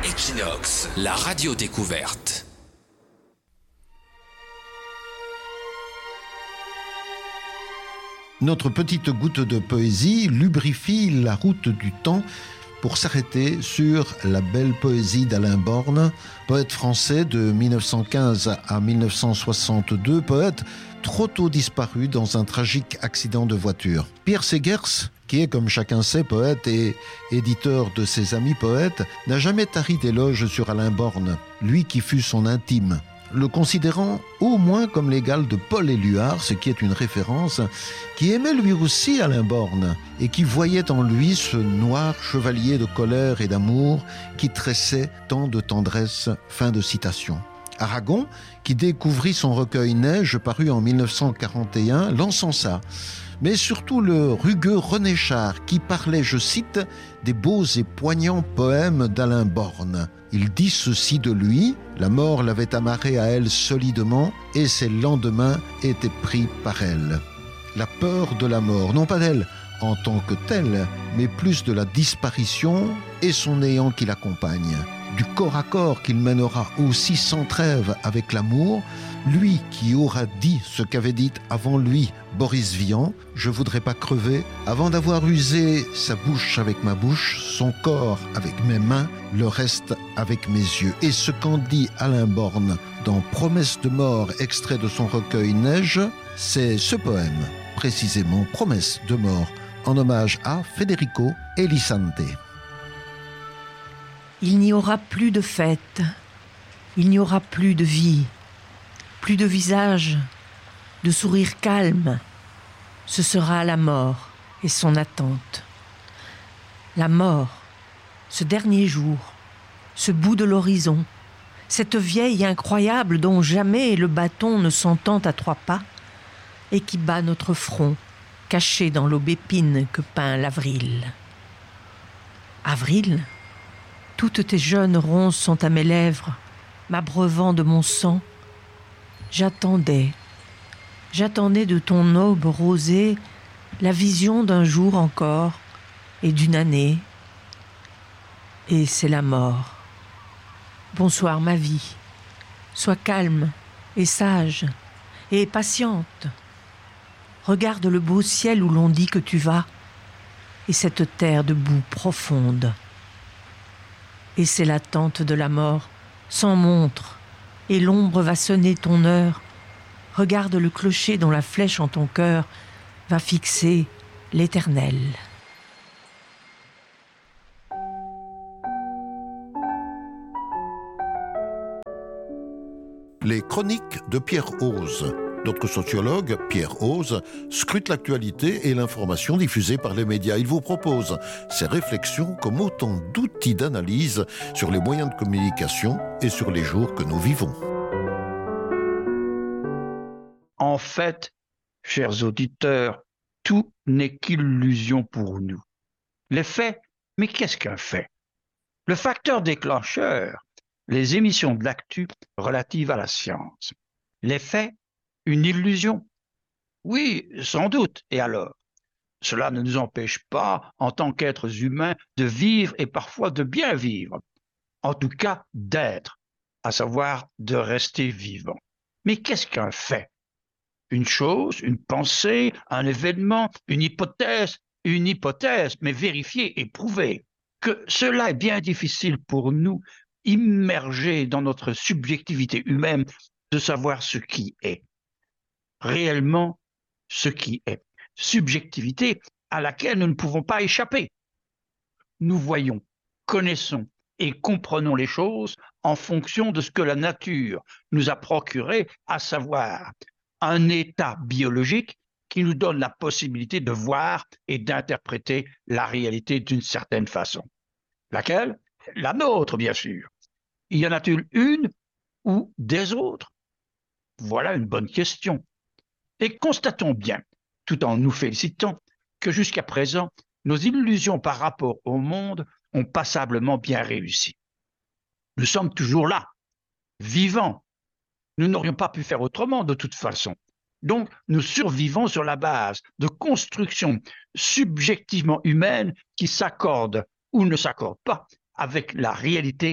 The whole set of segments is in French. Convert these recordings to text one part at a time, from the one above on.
Equinox, la radio découverte. Notre petite goutte de poésie lubrifie la route du temps pour s'arrêter sur la belle poésie d'Alain Born, poète français de 1915 à 1962, poète trop tôt disparu dans un tragique accident de voiture. Pierre Segers, qui est, comme chacun sait, poète et éditeur de ses amis poètes, n'a jamais tari d'éloges sur Alain Born, lui qui fut son intime, le considérant au moins comme l'égal de Paul Éluard, ce qui est une référence, qui aimait lui aussi Alain Born et qui voyait en lui ce noir chevalier de colère et d'amour qui tressait tant de tendresse. Fin de citation. Aragon, qui découvrit son recueil Neige paru en 1941, l'encensa. Mais surtout le rugueux René Char, qui parlait, je cite, des beaux et poignants poèmes d'Alain Born. Il dit ceci de lui: la mort l'avait amarré à elle solidement et ses lendemains étaient pris par elle. La peur de la mort, non pas d'elle en tant que telle, mais plus de la disparition et son néant qui l'accompagne. Du corps à corps qu'il mènera aussi sans trêve avec l'amour, lui qui aura dit ce qu'avait dit avant lui Boris Vian: je voudrais pas crever avant d'avoir usé sa bouche avec ma bouche, son corps avec mes mains, le reste avec mes yeux. Et ce qu'en dit Alain Born dans Promesse de mort, extrait de son recueil Neige, c'est ce poème, précisément Promesse de mort, en hommage à Federico Elisante. Il n'y aura plus de fête, il n'y aura plus de vie, plus de visage, de sourire calme. Ce sera la mort et son attente. La mort, ce dernier jour, ce bout de l'horizon, cette vieille incroyable dont jamais le bâton ne s'entend à 3 pas et qui bat notre front, caché dans l'aubépine que peint l'avril. Avril ? Toutes tes jeunes ronces sont à mes lèvres, m'abreuvant de mon sang. J'attendais de ton aube rosée la vision d'un jour encore et d'une année. Et c'est la mort. Bonsoir ma vie, sois calme et sage et patiente. Regarde le beau ciel où l'on dit que tu vas et cette terre de boue profonde. Et c'est l'attente de la mort, sans montre, et l'ombre va sonner ton heure. Regarde le clocher dont la flèche en ton cœur va fixer l'éternel. Les chroniques de Pierre Ose. Notre sociologue, Pierre Ose, scrute l'actualité et l'information diffusée par les médias. Il vous propose ses réflexions comme autant d'outils d'analyse sur les moyens de communication et sur les jours que nous vivons. En fait, chers auditeurs, tout n'est qu'illusion pour nous. Les faits, mais qu'est-ce qu'un fait? Le facteur déclencheur, les émissions de l'actu relatives à la science. Les faits, une illusion? Oui, sans doute. Et alors? Cela ne nous empêche pas, en tant qu'êtres humains, de vivre et parfois de bien vivre. En tout cas, d'être, à savoir de rester vivant. Mais qu'est-ce qu'un fait? Une chose, une pensée, un événement, une hypothèse, mais vérifiée et prouvée. Que cela est bien difficile pour nous, immergés dans notre subjectivité humaine, de savoir ce qui est. Réellement ce qui est. Subjectivité à laquelle nous ne pouvons pas échapper. Nous voyons, connaissons et comprenons les choses en fonction de ce que la nature nous a procuré, à savoir un état biologique qui nous donne la possibilité de voir et d'interpréter la réalité d'une certaine façon. Laquelle? La nôtre, bien sûr. Y en a-t-il une ou des autres? Voilà une bonne question. Et constatons bien, tout en nous félicitant, que jusqu'à présent, nos illusions par rapport au monde ont passablement bien réussi. Nous sommes toujours là, vivants. Nous n'aurions pas pu faire autrement de toute façon. Donc, nous survivons sur la base de constructions subjectivement humaines qui s'accordent ou ne s'accordent pas avec la réalité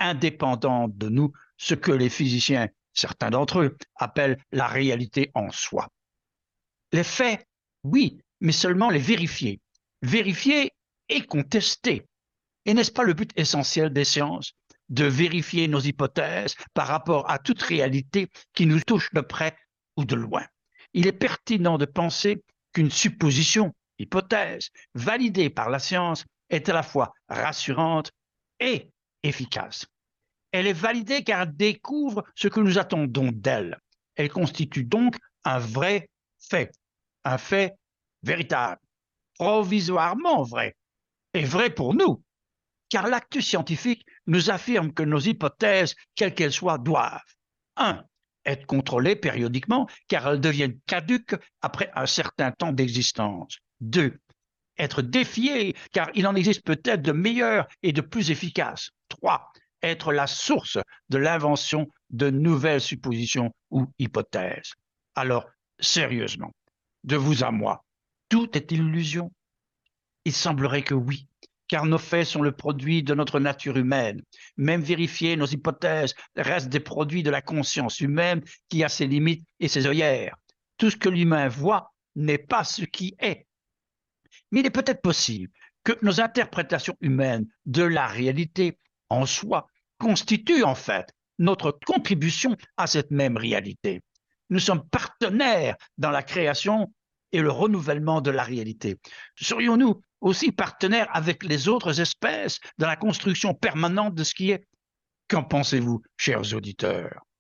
indépendante de nous, ce que les physiciens, certains d'entre eux, appellent la réalité en soi. Les faits, oui, mais seulement les vérifier. Vérifier et contester. Et n'est-ce pas le but essentiel des sciences? De vérifier nos hypothèses par rapport à toute réalité qui nous touche de près ou de loin. Il est pertinent de penser qu'une supposition, hypothèse, validée par la science est à la fois rassurante et efficace. Elle est validée car elle découvre ce que nous attendons d'elle. Elle constitue donc un vrai fait, un fait véritable, provisoirement vrai, et vrai pour nous, car l'acte scientifique nous affirme que nos hypothèses, quelles qu'elles soient, doivent 1. Être contrôlées périodiquement, car elles deviennent caduques après un certain temps d'existence. 2. Être défiées, car il en existe peut-être de meilleures et de plus efficaces. 3. Être la source de l'invention de nouvelles suppositions ou hypothèses. Alors, sérieusement, de vous à moi, tout est illusion? Il semblerait que oui, car nos faits sont le produit de notre nature humaine. Même vérifier nos hypothèses restent des produits de la conscience humaine qui a ses limites et ses œillères. Tout ce que l'humain voit n'est pas ce qui est. Mais il est peut-être possible que nos interprétations humaines de la réalité en soi constituent en fait notre contribution à cette même réalité. Nous sommes partenaires dans la création et le renouvellement de la réalité. Serions-nous aussi partenaires avec les autres espèces dans la construction permanente de ce qui est? Qu'en pensez-vous, chers auditeurs?